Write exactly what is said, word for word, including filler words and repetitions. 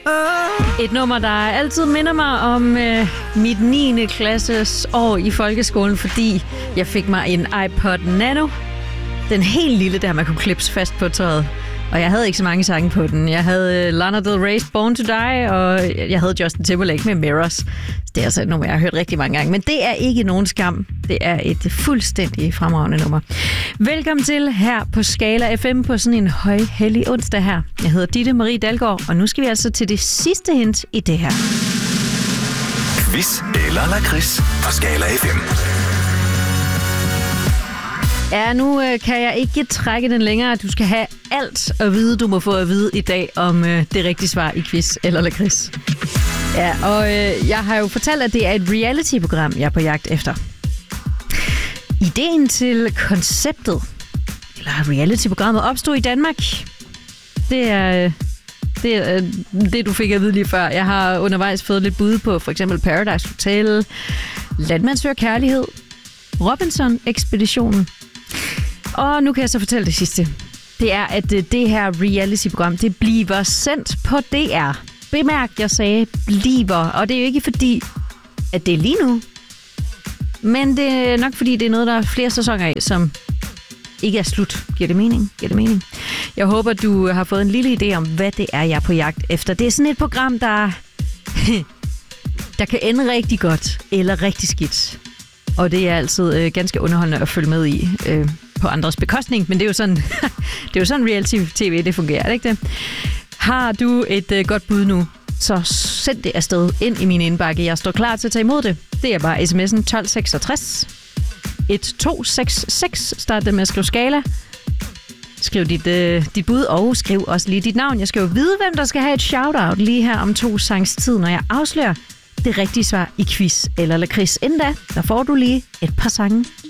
Et nummer, der altid minder mig om øh, mit niende klasses år i folkeskolen, fordi jeg fik mig en iPod Nano. Den helt lille, der man kunne klippe fast på tøjet. Og jeg havde ikke så mange sange på den. Jeg havde uh, Lana Del Rey's Born to Die, og jeg havde Justin Timberlake med Mirrors. Det er altså et nummer, jeg har hørt rigtig mange gange. Men det er ikke nogen skam. Det er et fuldstændig fremragende nummer. Velkommen til her på Skala F M på sådan en højhellig onsdag her. Jeg hedder Ditte Marie Dalgaard, og nu skal vi altså til det sidste hint i det her. Quiz eller lakrids på Skala F M. Ja, nu øh, kan jeg ikke trække den længere. Du skal have alt at vide, du må få at vide i dag om øh, det rigtige svar i quiz eller lakrids. Ja, og øh, jeg har jo fortalt, at det er et reality-program, jeg er på jagt efter. Ideen til konceptet, eller reality-programmet, opstod i Danmark. Det er, øh, det er øh, det, du fik at vide lige før. Jeg har undervejs fået lidt bud på for eksempel Paradise Hotel, Landmand søger kærlighed, Robinson-ekspeditionen. Og nu kan jeg så fortælle det sidste. Det er, at det her reality-program, det bliver sendt på D R. Bemærk, jeg sagde bliver. Og det er jo ikke fordi, at det er lige nu. Men det er nok fordi, det er noget, der er flere sæsoner af, som ikke er slut. Giver det mening? Giver det mening? Jeg håber, du har fået en lille idé om, hvad det er, jeg er på jagt efter. Det er sådan et program, der, der kan ende rigtig godt eller rigtig skidt. Og det er altid øh, ganske underholdende at følge med i øh, på andres bekostning. Men det er jo sådan, det er jo sådan reality-tv, det fungerer, ikke det? Har du et øh, godt bud nu, så send det afsted ind i min indbakke. Jeg står klar til at tage imod det. Det er bare sms'en tolv seksogtres et to seks seks. Start det med at skrive Skala. Skriv dit, øh, dit bud, og skriv også lige dit navn. Jeg skal jo vide, hvem der skal have et shout-out lige her om to sangs tid, når jeg afslører det rigtige svar i quiz eller lakrids. Inden da, der får du lige et par sange